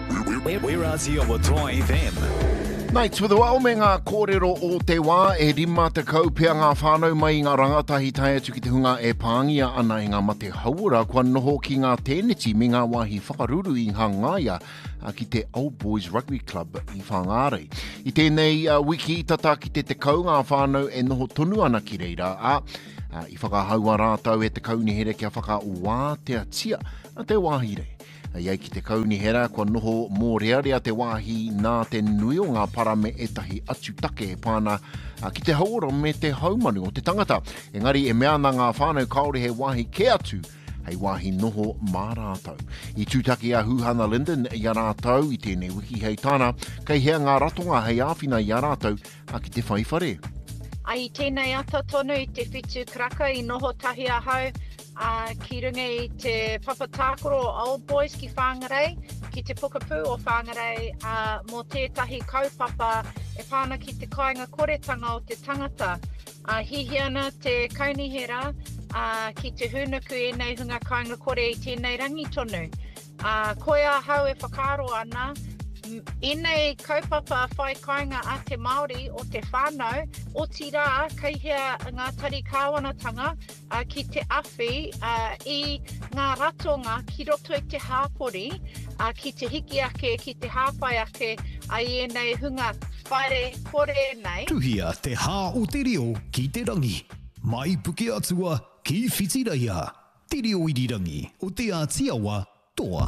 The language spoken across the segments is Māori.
We're Aussie o Toy FM. Nei, tuadua me ngā kōrero o te wā e rima te kaupea ngā whānau mai ngā rangatahi tai atu ki te hunga e pāngia ana i ngā mate haura kua noho ki ngā tēneti me ngā wāhi whakaruru i hangaia ki te Old Boys Rugby Club i Whangārei. I tēnei wiki tata ki te kau ngā whānau e noho tonu ana ki reira i whakahaua rātau e te kaunihere kia whakauā te atia a te wāhire. Iai ki te kaunihera, kua noho mō rearea te wāhi nā te nui o ngā para me etahi atu take e pāna ki te haura me te haumanu o te tangata. Engari e mea na ngā whānau kaore he wāhi ke atu, hei wāhi noho mā rātau. I tūtaki a Huhana Linden i a rātau i tēnei wiki hei tāna, kei hea ngā ratonga hei āwhina i a rātau ki te whaiwhare. Ai tēnei ata tonu i te whitu kraka i noho tahi a hau, ki runga i te papatākoro Old Boys ki Whangarei, ki te Pukapu o Whangarei, mō tētahi kaupapa e whāna ki te kāinga koretanga o te tangata. Hihi ana te kaunihera ki te hunuku e nei hunga kāinga kore i tēnei rangi tonu. Koe a hau e whakaro ana, I nei kaupapa whai kāinga a te Māori o te whānau, o ti rā kei hea ngā tari kāwanatanga ki te awhi I ngā ratonga ki roto I te hāpori, ki te hiki ake, ki te hāwhai ake, I nei hunga whaere kore nei. Tuhia te hā o te reo ki te rangi. Mai puke atua ki whitiraia. Te reo irirangi o te ātiawa toa.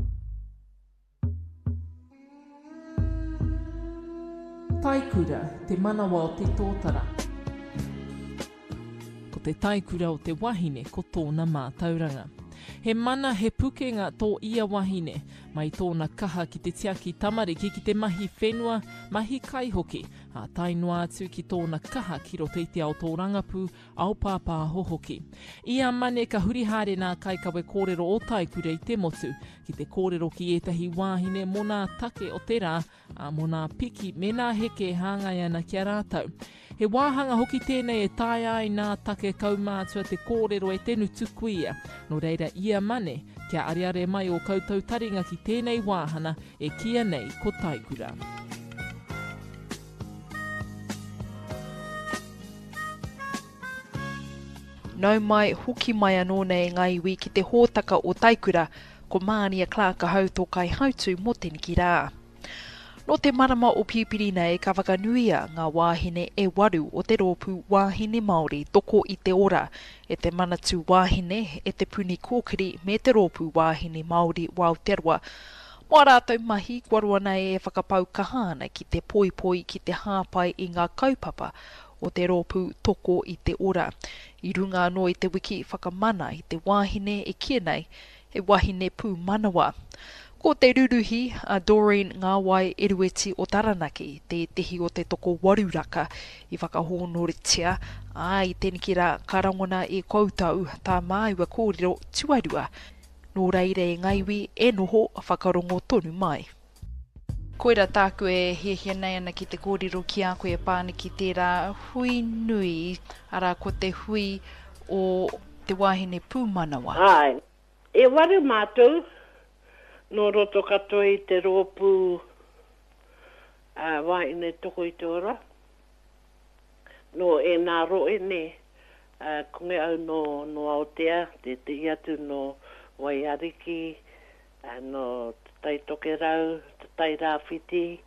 Taikura, te manawa o te tōtara. Ko te taikura o te wahine ko tōna mātauranga. He mana he pukenga tō ia wahine, mai tōna kaha ki te tiaki tamariki ki te mahi whenua, mahi kaihoki, a tainua atu ki tōna kaha ki roto I te ao tō rangapu, ao pāpā hohoki. Ia mane ka hurihare nā kaikawe kōrero o taikura I te motu, ki te kōrero ki etahi wāhine mō nā take o te rā, mō nā piki me nā heke hāngai ana kia rātau. He wāhanga hoki tēnei e tae ai nā take kaumātua te kōrero e tenu tukuia, no reira ia mane, kia ariare mai o koutou taringa ki tēnei wāhana e kia nei ko taikura. Nau mai hoki mai anō nei ngā iwi ki te hōtaka o taikura, ko Mānia Clark a hau tō kai hautu mō te niki rā. No te marama o Piupiri nei ka whakanuia ngā wāhine e waru o te rōpū wāhine Māori toko I te ora, e te manatu wāhine e te puni kōkiri me te rōpū wāhine Māori o Aotearoa. Mō rātou mahi, kwarua nei e whakapau kahana ki te poipoi ki te hāpai I ngā kaupapa o te rōpū toko I te ora. I runga anō I te wiki whakamana I te wāhine e kia nei, he wāhine pū manawa. Ko te ruruhi, Doreen Ngāwai Erueti o Taranaki, te tehi o te toko waruraka I whakahōnoritia, I teniki rā karangona e koutou tā māua kōrero tuarua, nō reire ngaiwi e noho whakarongo tonu mai. Koira tāku e hiahia nei ana ki te kōrero ki a koe pāne ki tērā hui nui, ara ko te hui o te wāhine pūmanawa. Ai, e waru mātou, no roto katoa I te rōpū wāhine toko I te ora. No e nā roe ne, konge au no Aotea, te atu no Waiariki, no tai toke rau, tai rāwhiti.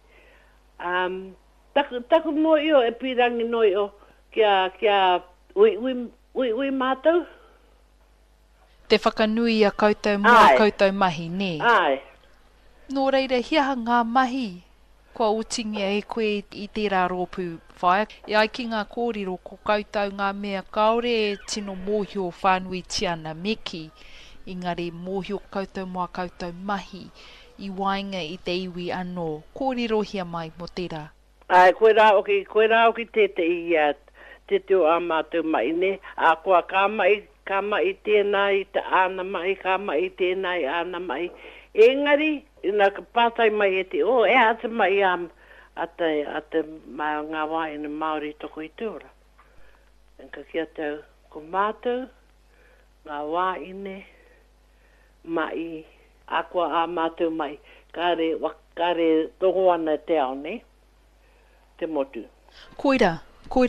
Taku no io e pirangi no io kia ui mātou. Te whakanui a koutou mua koutou mahi, ne? Ai. Nō reira, hiaha ngā mahi, kua utingia e koe I tērā rōpū whaia. E ai ki ngā kōrero ko koutou ngā mea kaore e tino mōhio whānui tiana meki, engari mōhio koutou mua koutou mahi, I wainga I te iwi anō. Kōrero hia mai mo tērā. Ai, koe rā oki te teo a mātou mai, ne? A koa ka mai tēnai, te āna mai, ka mai tēnai, āna mai. Engari, ina ka pātai mai e te e ata mai ata ngā wāhine Māori toko I te ora. Enka kia tau, ko mātou, ngā wāhine mai, a koa a mātou mai, kare toho ana te ao, ne? Te motu. Koira.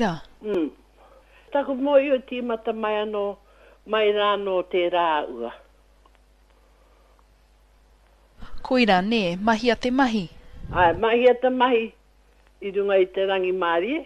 Taku mo i o tīmata mai anō, mai rāno te rā ua. Koira, ne, mahi a te mahi. Ai, mahi a te mahi, i runga i te rangi Māori,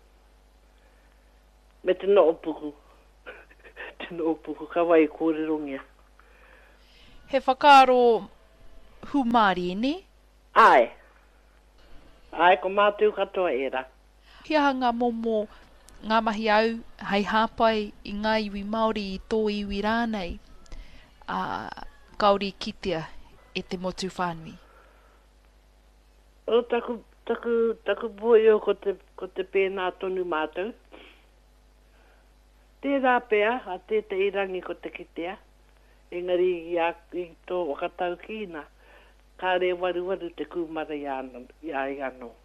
me te no puku. Te no puku, ka wai kōrerongia. He whakaaro hu Māori, ne? Ai, ko mātou katoa era. Hia ngā momo, ngā mahi au, hei hāpai i ngā iwi Māori i tō iwi rānei, kaori kitea e te motu whānui. O taku pōio ko te pēnā tonu mātou. Tērā pēa, a tēta irangi ko te kitea. Engari i tō wakatau kīna, kā re waru te kūmara i anō.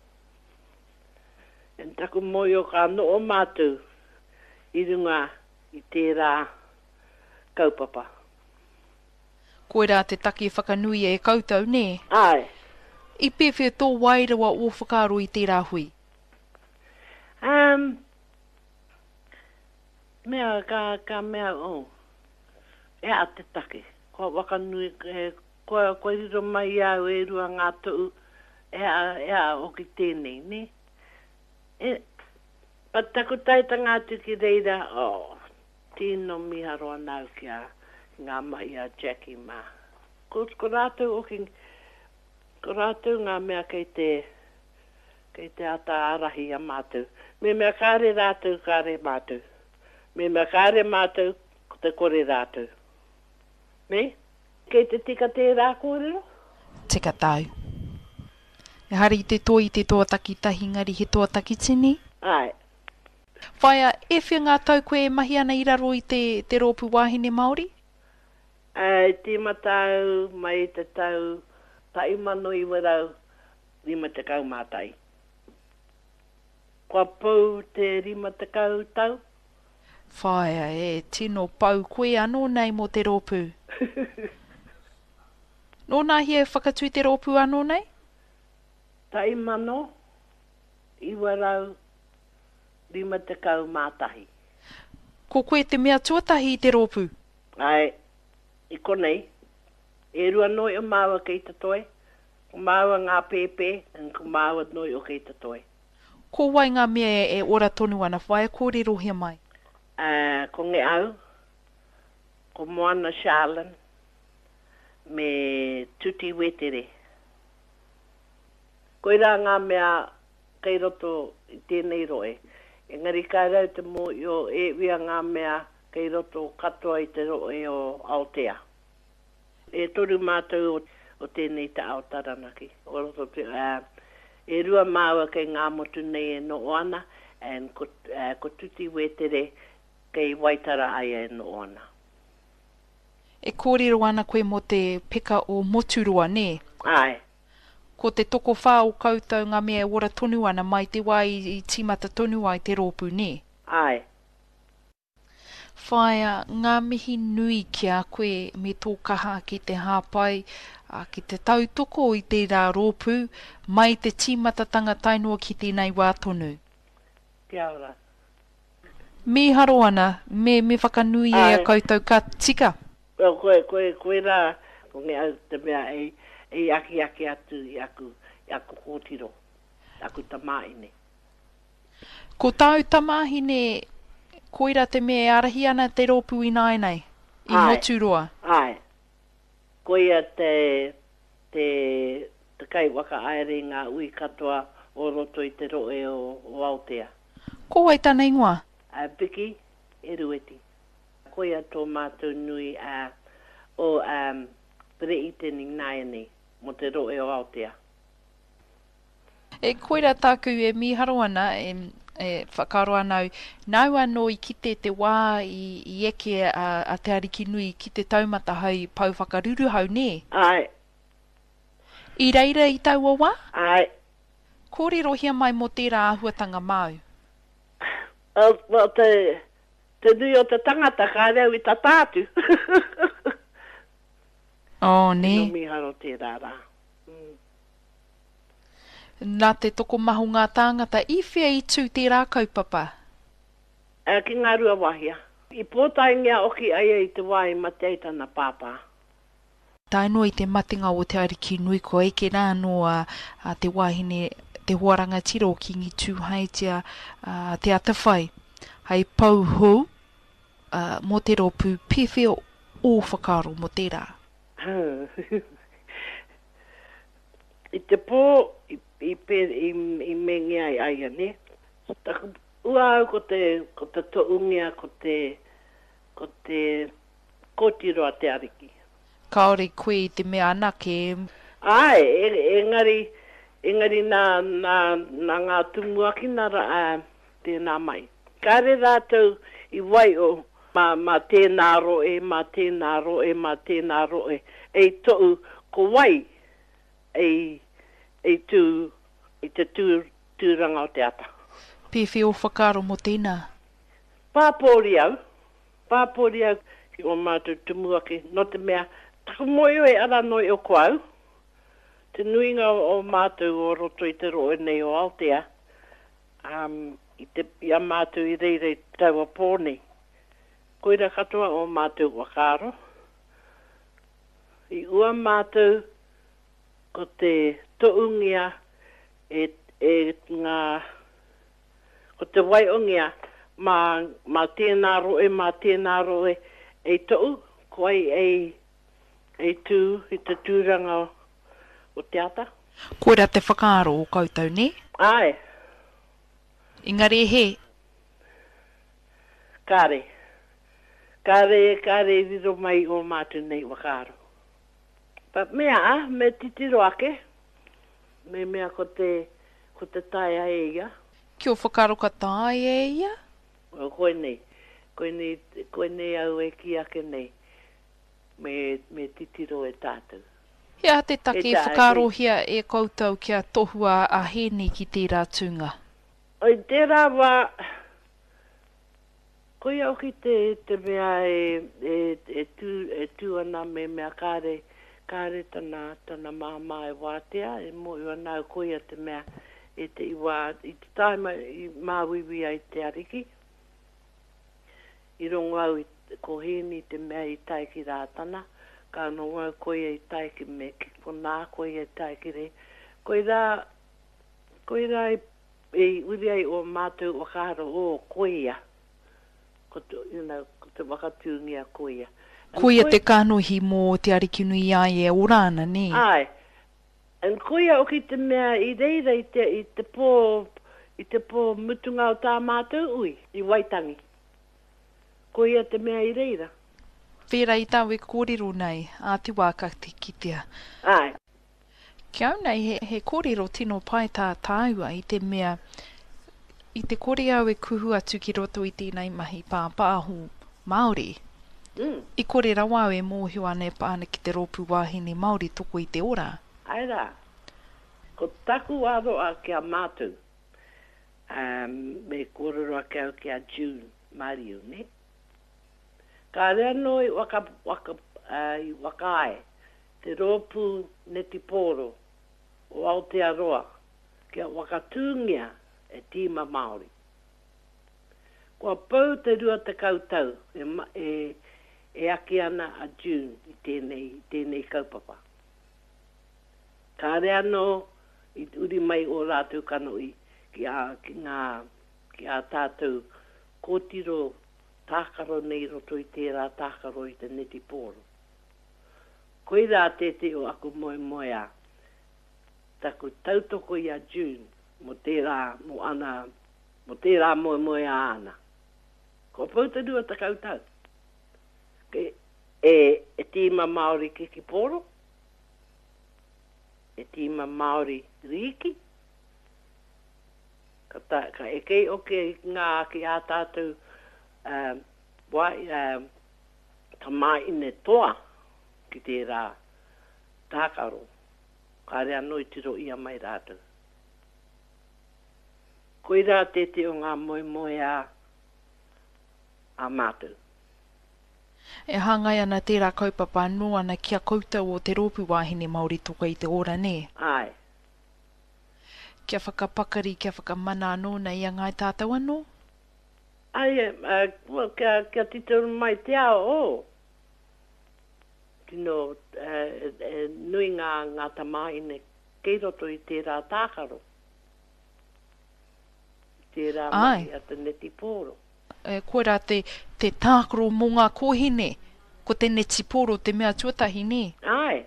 En taku moio ka no o mātou i runga i tērā kaupapa. Koira te taki whakanui e koutou, ne? Ai. I pewhia tō wairawa o whakaaro i tērā hui? Mea ka mea o. E a te taki. Ko wakanui, ko riro mai au e rua ngā tuu. E a o ki tēnei, ne? Pat taku taita ngā tuki reira, tino miharo anau ki a ngā mai a Jackie ma. Ko rātou ko rātou ngā mea kei te ata arahi a mātou. Me mea kāre rātou, kāre mātou. Me mea kāre mātou, ko te kore rātou. Me? Kei te tika tērā kōrero? Tika tau. E hari te tō i te tō takitahi ngari he tō takitini? Ai. Whaia, e whia ngā tau koe mahi ana i raro i te rōpu wāhine Māori? Tīma tau, mai te tau, tai mano i warau, 50 mātai. Kua pau te 50 tau? Whaia, tino pau koe anō nei mo te rōpu. Nō nā hia whakatui te rōpu anō nei? Tai mano, i warau, 50 mātahi. Ko koe te mea tuatahi i te rōpu? Ai, i konei. E rua noi o māua kei te toi. Ko māua ngā pēpē, ko māua noi o kei te toi. Ko wai ngā mea e ora tonu ana, whaia kōrero hia mai? Ko nge au, ko moana Charlene, me tuti wetere. Ko ira ngā mea kei roto i tēnei roe. Engari kai rau te mō i o e wia ngā mea kei roto katoa i te roe o Aotea. E toru mātou o tēnei te Aotaranaki. O roto te, e rua māua kei ngā motu nei e no ana, ko tuti wetere kei waitara ai e no ana. E kōrero ana koe mo te peka o moturua, ne? Ai. Ko te toko whāo koutou ngā mea ora tonu ana mai te wai i tīmata tonu ai te rōpu, ne? Ai. Whaia, ngā mihi nui ki a koe me tō kaha ki te hāpai, ki te tautoko i te rā rōpu, mai te tīmatatanga tainua ki tēnei wā tonu. Kia ora. Me haro ana, me whakanui e a koutou ka tika? Koe rā, ko nge au te mea e aki atu i aku kōtiro, aku tamāhine. Ko tāu tamāhine, koira te mea arahi ana te rōpu i nāinei, i moturoa. Ai. Koia te kai waka aere ngā ui katoa o roto i te roe o Aotea. Ko wai tāna ingoa? Piki, e rueti. Koia tō mātou nui o Rei tēning nāianei, mo te roe o Aotea. E koira tāku e miharo ana, e whakaro anau, nau anō i kite te wā i eke a te ariki nui ki te taumata hau pau whakaruru hau, ne? Ai. I reira i tau o wā? Ai. Kōrero hia mai mo tērā ahuatanga mau? Te nui o te tangata ka reo i ta tātu. Oh, ne? No miharo tērā rā. Nā te toko mahu ngā tāngata, I whia I tū te rā kaupapa? Ki ngā rua wahia. I pōtai ngā oki aia I te wai ma te eitana pāpā. Tā inua I te matinga o te ariki nui ko eke nā noa te wahine, te huaranga tiro ki ngi tūhaitia te atawhai. Hei pauhu mo te ropu pewhia o whakaro mo te rā. I te pō, I mengi ai aia, ne? Taku ua au ko te toungia, ko te kotiro a te ariki. Kaore koe I te mea anake. Ai, engari nā ngā tumuaki nara tēnā mai. Kare rātou I wai o ma tēnā roe, ma tēnā roe, ma tēnā roe. E tou ko wai e te tūranga o te ata. Pewhia o whakaro mo tēnā. Pāpori au ki o mātou tumuaki, no te mea, taku moio e ara noi o koau. Te nuinga o mātou o roto I te roe nei o Aotea. I a mātou I reirei tau a pōne. Koira katoa o mātou wakaro. I ua mātou ko te toungia ko te waiongia ma tēnā roe e tou, koe e tū I te tūranga o te ata. Koera te whakaaro o koutou, ne? Ai. Engari he. Kare riro mai o mātou nei wakaaro. Pa me titiro ake. Me mea ko te tae a eia. Kia whakaaro ka tae e ia? O koe nei au e ki ake nei. Me titiro e tātou. Hea te take whakarohia e koutou kia tohua a hēni ki tērā tūnga. Oi, tērā wā, koe au ki te mea e tū ana me mea kāre tana māma e wātea, e mo i anau koe a te mea e te iwa, I te taima I māwiwi ai te ariki. I rongo au ko hēni te mea I taiki rātana. Ka no wau koe I taiki me ki pona, koe I taiki re. Koe rā e uri ai o mātou wakaro o koea. Ko te wakatūngia koea. Koea te kānohi mō te ariki nui ai e orana, ne? Ai. En koea o ki te mea I reira I te pō mutunga o tā mātou ui, I Waitangi. Koea te mea I reira. Whera I tāu e kōrero nei, a te wāka te kitea. Ai. Kia au nei, he kōrero tino pai tā tāua I te mea, I te kore au e kuhu atu ki roto I tēnei mahi pāpāhu Māori. I kore rawa au e mōhio ane pāna ki te ropu wāhine Māori toko I te ora. Ai rā. Ko taku aro a kia mātou. Me kōrero a kia kia June Mariu, ne? Ka rea noi wakae, te ropu neti pōro o Aotearoa, kia wakatūngia e tīma Māori. Kua pau te rua te kautau e aki ana a June I tēnei kaupapa. Ka rea no I uri mai o rātou kanoi ki a tātou kōtiro tākaro nei roto I tērā tākaro I te neti pōro. Koe rā te o aku moe a. Taku tautoko I a June mo tērā moe a ana. Ko pauta rua ta kautau. E tīma Māori ki pōro. E tīma Māori riki. Ka e oke ngā ki a tātou ka mai ne toa ki tērā tākaro. Ka rea noi tiro ia mai rātou. Koe rā te o ngā moe a mātou. E hangai ana tērā kaupapa anō ana kia koutou o te rōpū wāhine Māori toka i te ora, ne? Ai. Kia whakapakari, kia whakamana anō nei a ngai tātou anō? Ai, kia tituru mai te ao, o. Tino, nui ngā tamaine kei roto i tērā tākaro. Tērā mai a te neti pōro. Koe rā te tākaro mō ngā kōhine, ko te neti pōro te mea tuatahi, ne? Ai.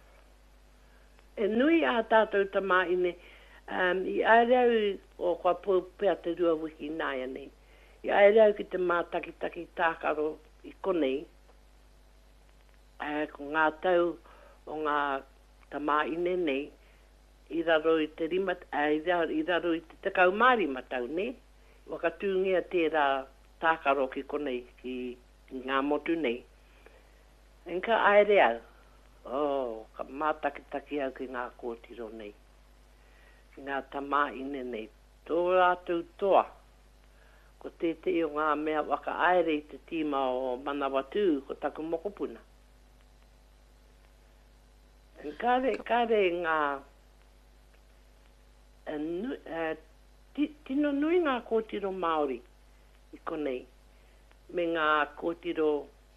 E nui a tātou tamaine, i aerau o kua pēa te rua wiki nāia nei. I aerau ki te mātakitaki tākaro i konei, ko ngā tau o ngā tamaine nei, i raro i te rima, i raro i te takau mārima tau, ne? Wakatūngia tērā tākaro ki konei, ki ngā motu nei. Enka aere au, ka mātakitaki au ki ngā kōtiro nei. Ki ngā tamaine nei, tō rātou toa. Ko te o ngā mea waka aere i te tīma o Manawatu, ko taku mokopuna. Kare ngā tino nui ngā kōtiro Māori i konei, me ngā kōtiro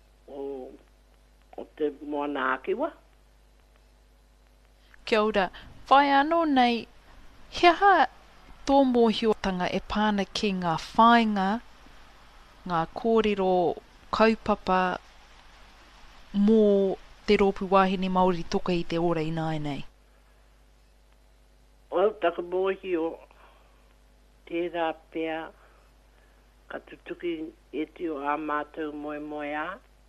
o te moana akiwa. Kia ora, whai anō nei, hea tō mōhiotanga e pāna ki ngā whāinga, ngā kōrero kaupapa mō te rōpū wāhine Māori toka i te ora i nāi nei. O, taka mōhio, tērā pēa, ka tutuki e te o a mātou moe a.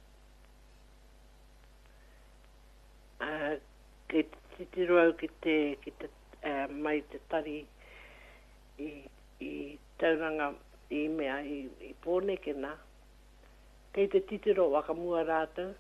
Ke titiro au ki te mai te tari i tauranga i mea i pōneke nā. Kei te titiro wakamua rātou.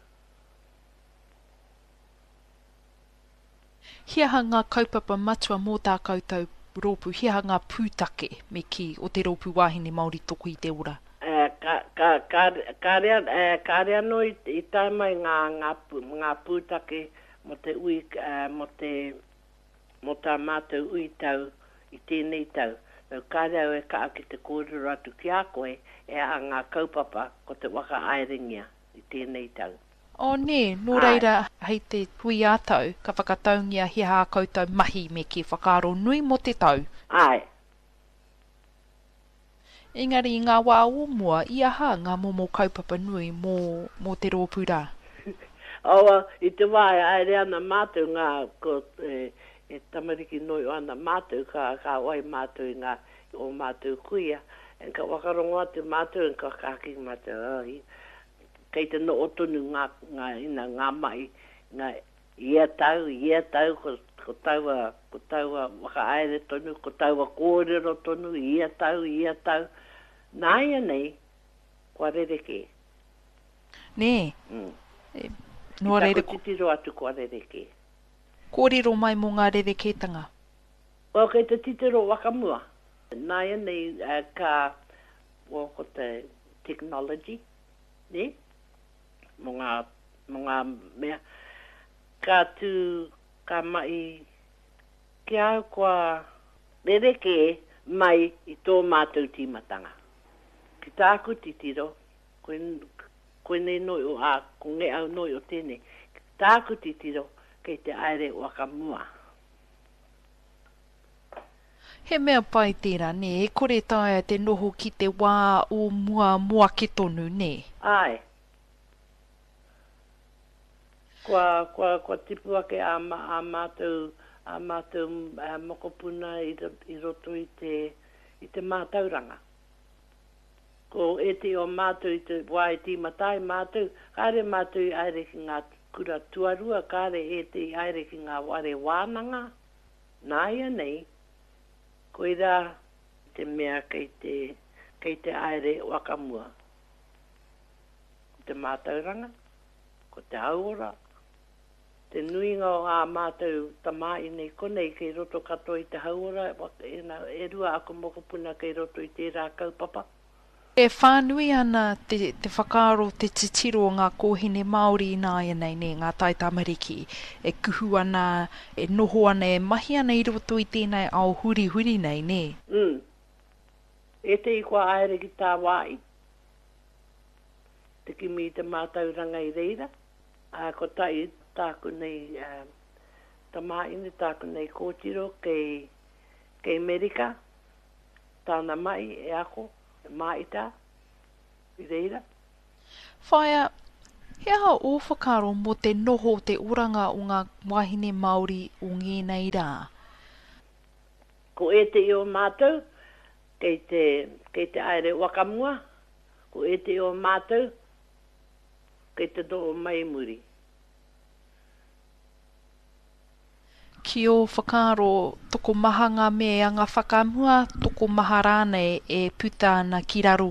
Hiaha ngā kaupapa matua mō tā koutou rōpū, hiaha ngā pūtake me ki o te rōpū wāhine Māori toku i te ora. Ka rea no i tai mai ngā pūtake mo te ui, mo tā mātou ui tau i tēnei tau. Ka rea e ka aki te kōrero atu ki a koe e a ngā kaupapa ko te waka aerengia i tēnei tau. O ne, nō reira hei te hui ātau, ka whakataungia hiaha koutou mahi me ki whakaaro nui mo te tau. Ai. Engari ngā wā omua, i aha ngā momo kaupapa nui mō te rōpūra. Oa, i te wā e aere ana mātou ngā, e tamariki noi o ana mātou, ka oi mātou i ngā o mātou kuia, en ka wakarongo atu mātou, en ka kāki mātou, kei te no otonu ngā mai, ngā ia tau, ko taua waka aere tonu, ko taua kōrero tonu, ia tau. Nāia nei, kua rereke. Ne, nō reira Tako titiro atu kua rereke. kōrero mai mō ngā rereketanga. O kei te titiro wakamua. Nāia nei, ko te technology, ne? Mō ngā mea, ka mai, ki au kua rereke mai i tō mātou tīmatanga. Ki tāku titiro, koe nei noi o ko nge au noi o tēnei, ki tāku titiro kei te aere wakamua. He mea pai tērā, ne, e kore taia te noho ki te wā o mua ke tonu, ne? Ai. Kua tipuake a mātou mokopuna i roto i te mātauranga. Ko e te o mātou i te wā e tīmatai mātou, kāre mātou i aere ki ngā kura tuarua, kāre e te i aere ki ngā ware wānanga. Nāia nei, koe rā te mea kei te aere wakamua. Ko te mātauranga, ko te aura, te nuinga o a mātou tamā i nei konei kei roto kato i te hauora, e rua ako mokopuna kei roto i tērā kaupapa. E whānui ana te whakaaro te titiro o ngā kōhine Māori nā nei ne ngā tai tamariki. E kuhu ana, e noho ana, e mahi ana I roto I tēnei ao huri nei ne. E te I kua aere ki tā wai. Te kimi te mātauranga I reira. Ko tai tāku nei tamaine tāku nei kōtiro kei Amerika. Tāna mai e ako. Maita, I reira. Whaia, he aha o whakaro mo te noho te oranga o ngā wahine Māori o ngēnei rā? Ko e te I o mātou, kei te aere wakamua. Ko e te I o mātou, kei te do o mai muri. Ki o whakaro, toko maha ngā mea ngā whakamua, toko maha rānei e puta ana ki raro.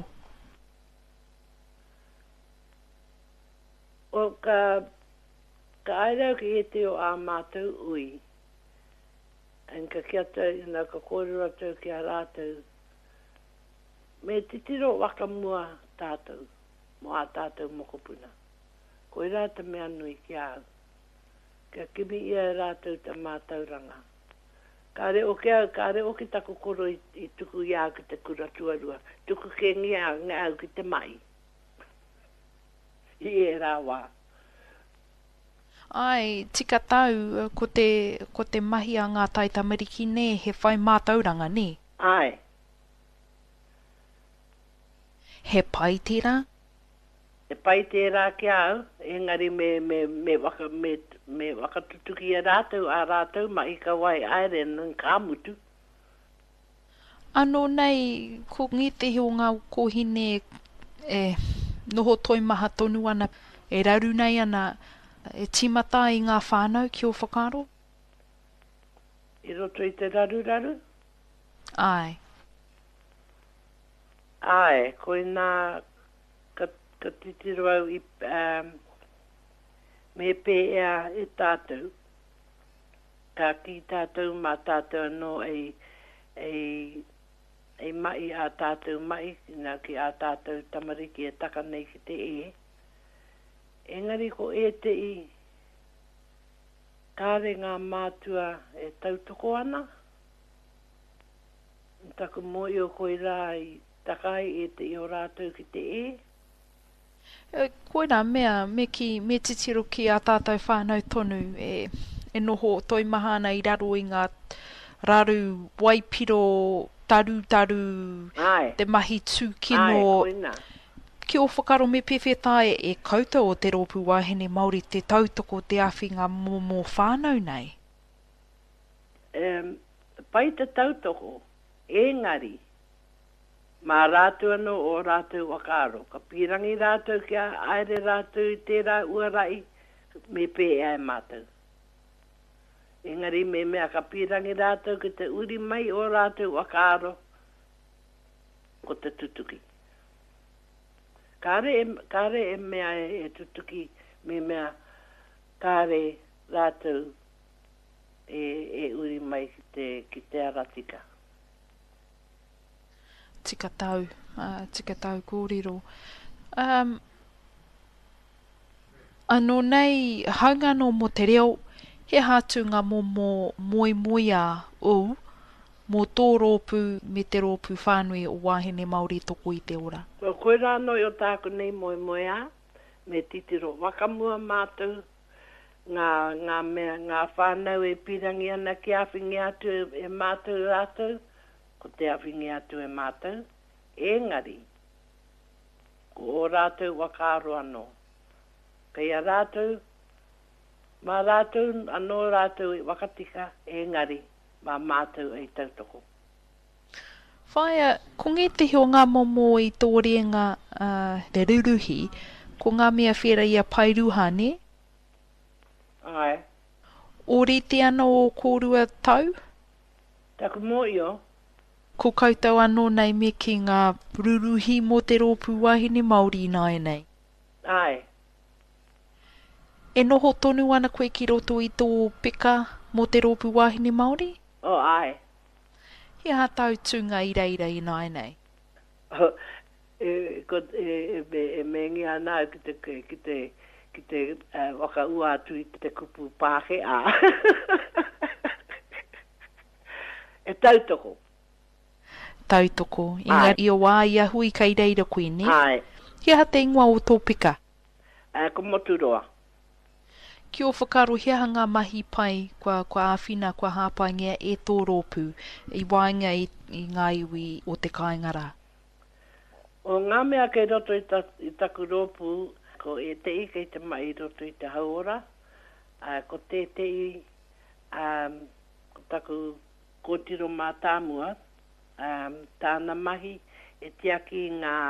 O ka aerau ki e te o a mātou ui. En ka kia tau, ina ka kōrura tau ki a rātou. Me titiro wakamua tātou, mo a tātou mokopuna. Ko I rāta mea nui ki au. Kia kimi ia rātou ta mātauranga. Ka re o ki tako koro I tuku ia ki te kura tuarua. Tuku ke ngia au ki te mai. I e rā wā. Ai, tika tau, ko te mahi a ngā tai tamariki ne, he whai mātauranga ne? Ai. He pai tērā? E pai tērā ki au, engari me wakatutuki a rātou mai ka wai aere nang kāmutu. Anō nei, ko ngi te o ngā kōhine noho toi maha tonu ana, e raru nei ana, e timata I ngā whānau ki o whakaro? I roto I te raru? Ai. Ai, koe nā ka titiro au I me pēea e tātou. Ka ki tātou mā tātou anō e mai a tātou mai, nā ki a tātou tamariki e taka nei ki te e. Engari ko e te I, kāre ngā mātua e tautoko ana. Taku moi o koe rā I takai e te I o rātou ki te e. Koe rā mea, me titiro ki a tātou whānau tonu, e noho toi mahana I raro I ngā raru waipiro taru, Ai. te mahi tūkino. Ai, koe nā. Ki o whakaro me pewhetai e koutou o te rōpū wahine Māori te tautoko te awhinga mō whānau nei? Pai te tautoko, engari, mā rātou anō o rātou wakaro. Ka pirangi rātou kia aere rātou I tērā uarai, me pēea e mātou. Engari me mea ka pirangi rātou ki te uri mai o rātou wakaro, ko te tutuki. Kāre e mea e tutuki, me mea kāre rātou e uri mai ki te aratika. Tika tau kōrero. Anō nei, haunga no mo te reo, he hātunga moi a ou, mō tō rōpū me te rōpū whānui o wāhine Māori toko I te ora. Koe rāno o tāku nei moi a, me titiro wakamua mātou, ngā whānau e pirangi ana ki awhingi atu e mātou rātou, ko te awhingi atu e mātou, engari, ko o rātou wakaro anō. Kei a rātou, mā rātou, anō rātou e wakatika, engari, mā mātou e tautoko. Whaia, ko nge te heo ngā momo I tō renga te ruruhi, ko ngā mea whera I a pairuha, ne? Ai. Ori te ana o kōrua tau? Taku moi o. Ko koutou anō nei me ki ngā ruruhi mō te rōpū wahine Māori nai nei. Ai. E noho tonu ana koe ki roto I tō peka mō te rōpū wahine Māori? O, ai. He ha tau tunga I reira I nai nei. mengi ana ki te waka ua atu I te kupu pāke a. E tautoko. Tautoko. Inga I o wā ia hui kai reira koe, ne? Ai. Hea te ingoa o tō pika? Ko moturoa. Ki o whakaro hea ngā mahi pai, kua āwhina, kua hāpaingia e tō rōpū, I wāinga I ngā iwi o te kāingara. O ngā mea kei roto I taku rōpū, ko e te I kei te mai roto I te hauora, ko te I, ko taku kōtiro mā tāmua, tāna mahi e tiaki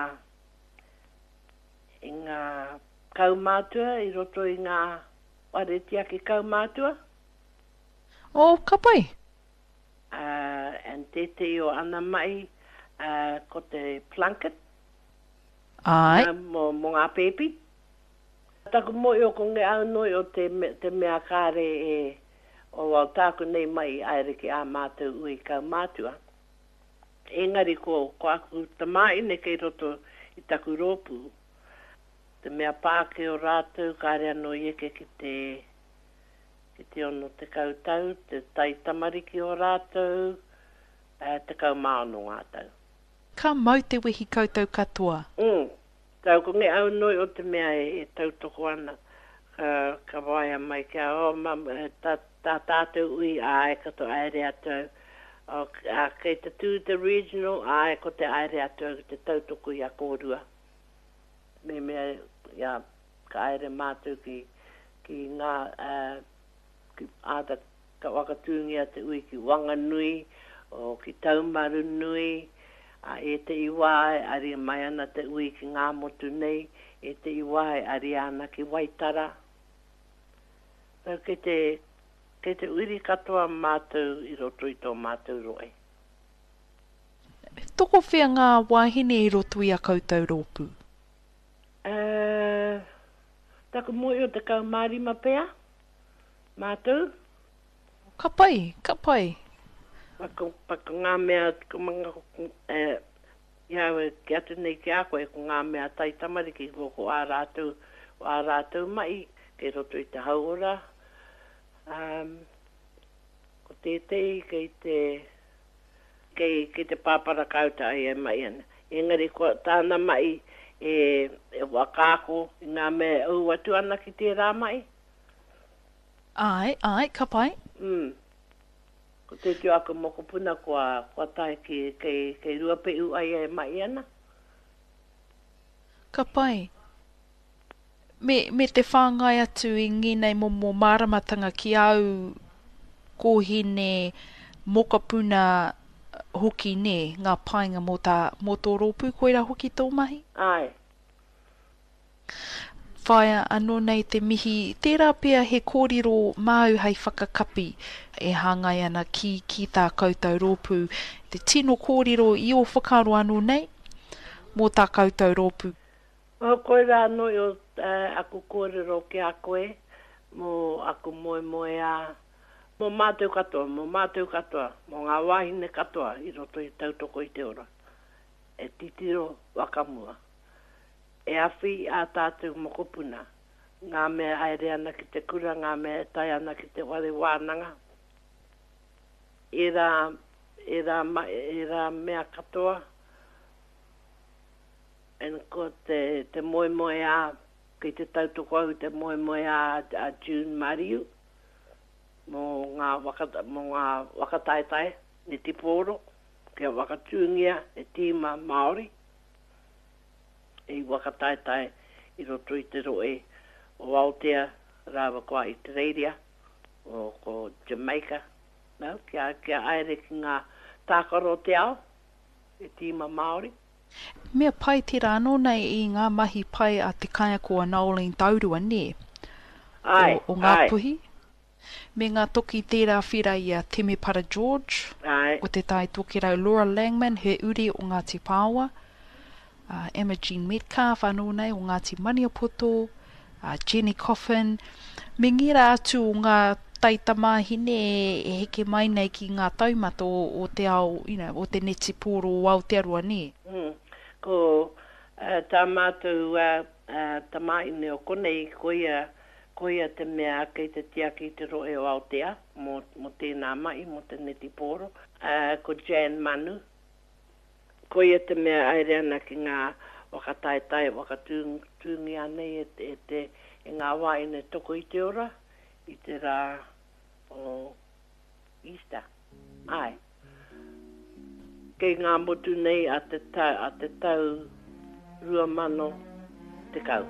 I ngā kaumātua, I roto I ngā ware tiaki kaumātua. O, ka pai? And te o ana mai, ko te plunket. Ai. Mo ngā pepi. Taku moi o ko nge au noi o te mea kāre o au tāku nei mai aere ki a mātou ui kaumātua. Engari ko aku tamai ne kei roto I taku rōpū. Te mea pāke o rātou, kāre anō ieke ki te ono te kautau, te tai tamariki o rātou, te kaumāono ngātau. Ka mau te wehi koutou katoa? Tau ko nge au noi o te mea e tautoko ana. Ka waia mai kia, tā tātou ui ae kato aere atou. Kei te tū te regional, ae ko te aere atou, te tautoko I a kōrua. Me mea, ia, ka aere mātou ki ngā, ki āta ka wakatūngia te ui ki Wanganui, o ki Taumaru Nui, e te iwae ari mai ana te ui ki ngā motu nei, e te iwae ari ana ki Waitara. Tau kei te uri katoa mātou I roto I tō mātou roe. Toko whea ngā wāhine I roto I a koutou rōpū? Taku moi o te kaumārima pēa, mātou. Ka pai, ka pai. Pako ngā mea, ko mga, iau ki atu nei ki a koe, ko ngā mea tai tamariki, ko ā rātou mai, kei roto I te hauora. Ko tētei, kei te pāpara kauta ai e mai ana. Engari, ko tāna mai, e wakako I ngā mea au atu ana ki tērā mai. Ai, ka pai. Ko te tio ako moko puna kua tai kei rua pe u ai e mai ana. Ka pai. Me te whāngai atu I nginei momo māramatanga ki au kōhine mokapuna hoki ne, ngā painga mō tō rōpū koeira hoki tō mahi? Ai. Whaia anō nei te mihi, tērā pia he kōrero māu hei whakakapi e hāngai ana ki tā koutou rōpū. Te tino kōrero I o whakaro anō nei, mō tā koutou rōpū. Koe rā noi o aku kōrero ki a koe, mō aku moe a, mō mātou katoa, mō ngā wāhine katoa I roto I tautoko I te ora. E titiro wakamua. E awhi a tātou mokopuna. Ngā mea aere ana ki te kura, ngā mea tai ana ki te wale wānanga. E rā mea katoa. En ko te moe a, ki te tautoko au te moe a June Mariu. Mō ngā wakataitai, ne tiporo, kia wakatūngia e tīma Māori. E wakataitai I roto I te roe o Aotea, rāwa kua I te reiria, o ko Jamaica. No, kia aere ki ngā tākaro te ao, e tīma Māori. Mea pai te rāno nei I ngā mahi pai a te kaiakoa Nolene Taurua, ne? Ai, o ngā puhi. Me ngā toki tērā whira I a Temepara George, o te tai toki rau Laura Langman, he uri o Ngāti Pāua, Emma Jean Metcalf, anō nei o Ngāti Maniapoto, Jenny Coffin. Me ngira atu o ngā taitamahine e heke mai nei ki ngā taumato o te ao, o te neti pōro o Aotearoa, ne? Ko Tā mātou tamai neo konei koia te mea kei te tia ki te roe o Aotea, mo tēnā mai, mo te neti poro, ko Jan Manu. Koia te mea aere ana ki ngā wakataetai, wakatūngi anei e ngā waine toko i te ora, i te rā o Easter. Ai. Kei ngā motu nei a te tau rua mano te kau.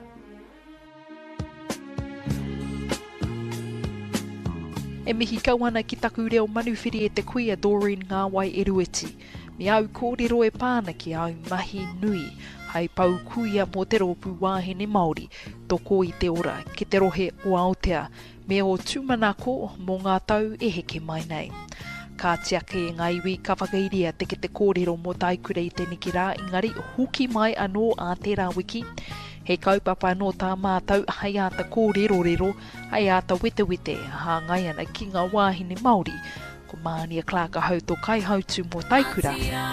E mihi kauana ki taku reo manuwhiri e te kuia Doreen Ngāwai e Rueti. Me au kōrero e pāna ki au mahi nui, hei pau kuia mō te ropu wāhine Māori, toko i te ora ki te rohe o Aotea, me o tūmanako mō ngā tau e heke mai nei. Ka tiake e ngā iwi ka whakairia te ki te kōrero mō taikura i te niki rā, ingari huki mai anō a tērā wiki. He kaupapa no tā mātau hei ata kōrero, hei ata wete, ha ngai ana ki ngā wāhine Māori, ko Mānia Clark hau tō kai hautu mō taikura.